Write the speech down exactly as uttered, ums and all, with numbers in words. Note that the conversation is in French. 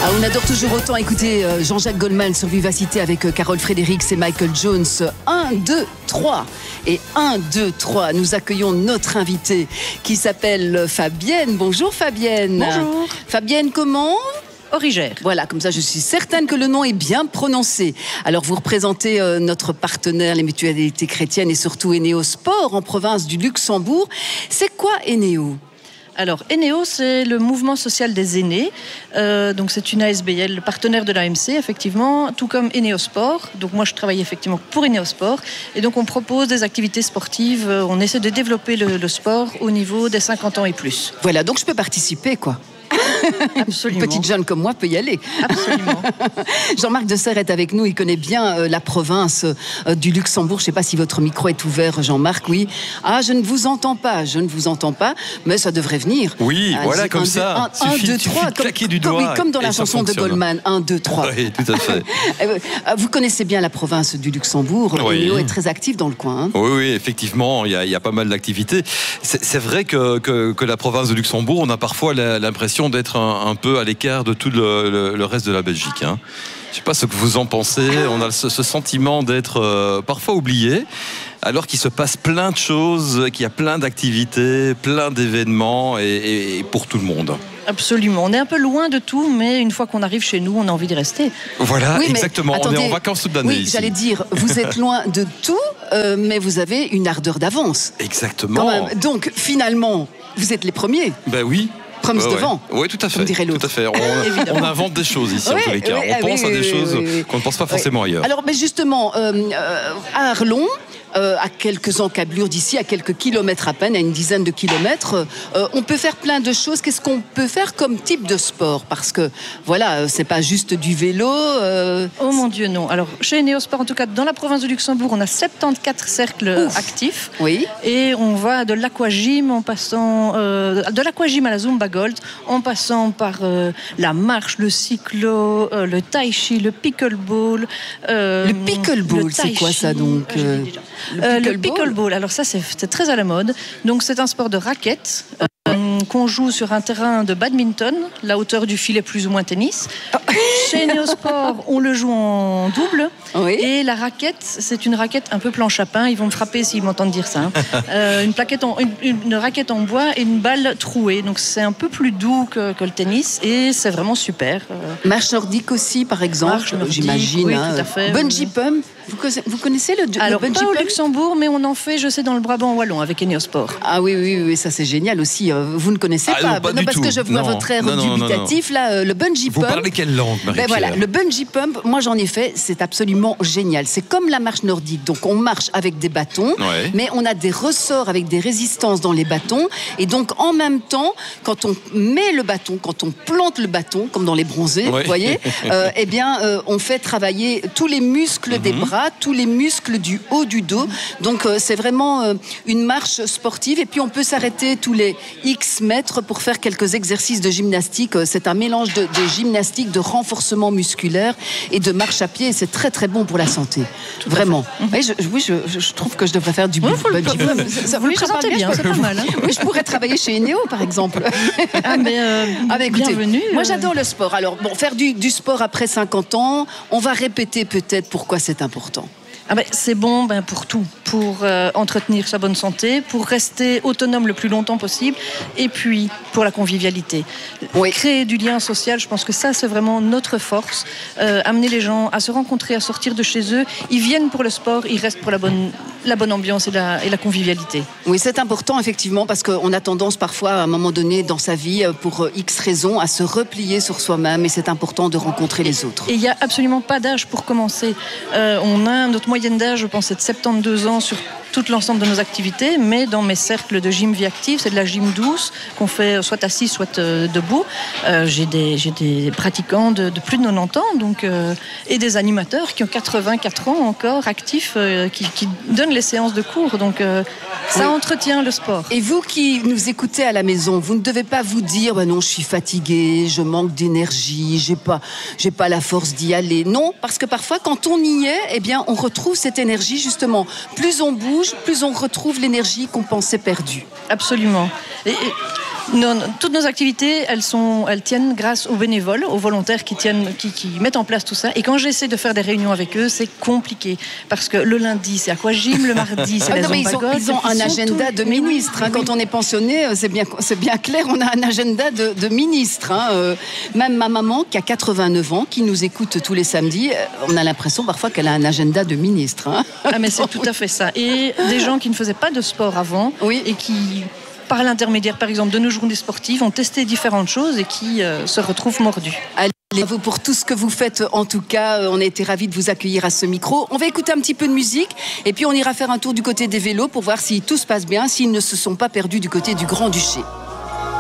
Ah, on adore toujours autant écouter Jean-Jacques Goldman sur Vivacité avec Carole Fredericks et Michael Jones. un, deux, trois. Et un, deux, trois. Nous accueillons notre invitée qui s'appelle Fabienne. Bonjour Fabienne. Bonjour. Fabienne, comment ? Origère. Voilà, comme ça je suis certaine que le nom est bien prononcé. Alors vous représentez euh, notre partenaire, les mutualités chrétiennes et surtout Eneo Sport en province du Luxembourg. C'est quoi Eneo ? Alors, Eneo, c'est le mouvement social des aînés. Euh, donc, c'est une A S B L, le partenaire de l'A M C, effectivement, tout comme Eneo Sport. Donc, moi, je travaille effectivement pour Eneo Sport. Et donc, on propose des activités sportives. On essaie de développer le, le sport au niveau des cinquante ans et plus. Voilà, donc je peux participer, quoi. Absolument. Une petite jeune comme moi peut y aller. Absolument. Jean-Marc Desserre est avec nous, il connaît bien euh, la province euh, du Luxembourg. Je ne sais pas si votre micro est ouvert, Jean-Marc, oui. Ah, je ne vous entends pas, je ne vous entends pas, mais ça devrait venir. Oui, ah, voilà, comme un, ça. Un, suffit, un, deux, trois, de claquer comme, du doigt. Comme, oui, comme dans la chanson de Goldman, un, deux, trois. Oui, tout à fait. Vous connaissez bien la province du Luxembourg. Oui. Eneo est très actif dans le coin. Hein. Oui, oui, effectivement, il y a, il y a pas mal d'activités. C'est, c'est vrai que, que, que la province de Luxembourg, on a parfois la, l'impression d'être un, un peu à l'écart de tout le, le, le reste de la Belgique. Hein. Je ne sais pas ce que vous en pensez. On a ce, ce sentiment d'être euh, parfois oublié, alors qu'il se passe plein de choses, qu'il y a plein d'activités, plein d'événements, et, et, et pour tout le monde. Absolument. On est un peu loin de tout, mais une fois qu'on arrive chez nous, on a envie d'y rester. Voilà, oui, exactement. Attendez, on est en vacances toute l'année oui, ici. J'allais dire, vous êtes loin de tout, euh, mais vous avez une ardeur d'avance. Exactement. Quand même. Donc, finalement, vous êtes les premiers. Ben oui. Promise ouais, devant. Oui, ouais, tout à fait. Comme dirait l'autre. Tout à fait. On, on invente des choses ici, oui, en tous les cas. Oui, on oui, pense oui, à des oui, choses oui, oui. qu'on ne pense pas forcément oui. ailleurs. Alors, mais justement, euh, euh, à Arlon, euh, à quelques encablures d'ici, à quelques kilomètres à peine, à une dizaine de kilomètres, euh, on peut faire plein de choses. Qu'est-ce qu'on peut faire comme type de sport ? Parce que, voilà, c'est pas juste du vélo. Euh... Oh mon Dieu, non. Alors, chez Eneo Sport, en tout cas, dans la province du Luxembourg, on a soixante-quatorze cercles Ouf. actifs. Oui. Et on va de l'aquagym en passant, euh, de l'aquagym à la Zumba Gold, en passant par euh, la marche, le cyclo, euh, le tai chi, le pickleball. Euh, le pickleball, le c'est quoi ça donc euh, Le, euh, le pickleball, alors ça c'est, c'est très à la mode. Donc c'est un sport de raquette euh, qu'on joue sur un terrain de badminton, la hauteur du filet plus ou moins tennis. Oh. Chez Eneo Sport, on le joue en double. Oui. Et la raquette, c'est une raquette un peu planche à pain. Ils vont me frapper s'ils m'entendent dire ça. Hein. euh, une, plaquette en, une, une raquette en bois et une balle trouée. Donc c'est un peu plus doux que, que le tennis et c'est vraiment super. Marche nordique aussi, par exemple. Marche nordique, j'imagine. Oui, hein. tout à fait. Bungee pump. Vous connaissez, vous connaissez le, Alors, le bungee pas pump ? au Luxembourg, mais on en fait, je sais, dans le Brabant wallon avec Eneo Sport. Ah oui, oui, oui, ça c'est génial aussi. Vous ne connaissez ah, pas, non, pas non, du parce tout. que je vois non. votre air non, non, dubitatif. non, non. Là, le bungee vous pump. Vous parlez quelle langue, Marie-Pierre ? Ben voilà, le bungee pump, moi j'en ai fait, c'est absolument génial. C'est comme la marche nordique, donc on marche avec des bâtons, ouais. mais on a des ressorts avec des résistances dans les bâtons, et donc en même temps, quand on met le bâton, quand on plante le bâton, comme dans les bronzés, ouais. vous voyez, euh, eh bien, euh, on fait travailler tous les muscles mm-hmm. des bras, tous les muscles du haut du dos. Donc euh, c'est vraiment euh, une marche sportive, et puis on peut s'arrêter tous les X mètres pour faire quelques exercices de gymnastique. C'est un mélange de, de gymnastique, de renforcement musculaire et de marche à pied, et c'est très très bon pour la santé. Tout vraiment. Oui, je, oui je, je trouve que je devrais faire du oui, bungee pump. Ça, ça vous le présentez bien, bien c'est pas mal. Hein. Oui, je pourrais travailler chez Eneo, par exemple. Ah, mais euh, ah, bah, écoutez, bienvenue. Moi, j'adore le sport. Alors, bon, faire du, du sport après cinquante ans, on va répéter peut-être pourquoi c'est important. Ah ben, c'est bon ben, pour tout, pour euh, entretenir sa bonne santé, pour rester autonome le plus longtemps possible, et puis pour la convivialité. Oui. Créer du lien social, je pense que ça c'est vraiment notre force. Euh, amener les gens à se rencontrer, à sortir de chez eux. Ils viennent pour le sport, ils restent pour la bonne, la bonne ambiance et la, et la convivialité. Oui, c'est important effectivement, parce qu'on a tendance parfois à un moment donné dans sa vie, pour X raisons, à se replier sur soi-même, et c'est important de rencontrer les autres. Et il n'y a absolument pas d'âge pour commencer. Euh, on a notre moyenne d'âge, je pense, c'est de soixante-douze ans sur tout l'ensemble de nos activités, mais dans mes cercles de gym vie active, c'est de la gym douce qu'on fait soit assis, soit euh, debout. Euh, j'ai, des, j'ai des pratiquants de, de plus de quatre-vingt-dix ans, donc, euh, et des animateurs qui ont quatre-vingt-quatre ans encore, actifs, euh, qui, qui donnent les séances de cours. Donc euh, ça oui. entretient le sport. Et vous qui nous écoutez à la maison, vous ne devez pas vous dire bah non, je suis fatiguée, je manque d'énergie, j'ai pas, j'ai pas la force d'y aller. Non, parce que parfois quand on y est, eh bien on retrouve cette énergie justement. Plus on bouge, plus on retrouve l'énergie qu'on pensait perdue. Absolument. Et, et Non, non, toutes nos activités, elles, sont, elles tiennent grâce aux bénévoles, aux volontaires qui, tiennent, qui, qui mettent en place tout ça. Et quand j'essaie de faire des réunions avec eux, c'est compliqué. Parce que le lundi, c'est aquagym, le mardi, c'est ah la zombagogue. Ils ont, ils ont un agenda tout... de ministre. Hein. Quand on est pensionné, c'est bien, c'est bien clair, on a un agenda de, de ministre. Hein. Euh, même ma maman, qui a quatre-vingt-neuf ans, qui nous écoute tous les samedis, on a l'impression parfois qu'elle a un agenda de ministre. Hein. Ah, mais c'est tout à fait ça. Et des gens qui ne faisaient pas de sport avant oui. et qui... par l'intermédiaire, par exemple, de nos journées sportives, ont testé différentes choses et qui euh, se retrouvent mordus. Allez, bravo pour tout ce que vous faites. En tout cas, on a été ravis de vous accueillir à ce micro. On va écouter un petit peu de musique et puis on ira faire un tour du côté des vélos pour voir si tout se passe bien, s'ils ne se sont pas perdus du côté du Grand-Duché.